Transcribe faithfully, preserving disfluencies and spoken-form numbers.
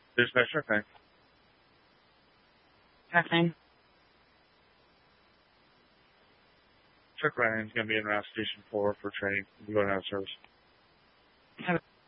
Dispatch truck nine. Truck nine. Truck nine is going to be in route station four for training. We're going out of service. Have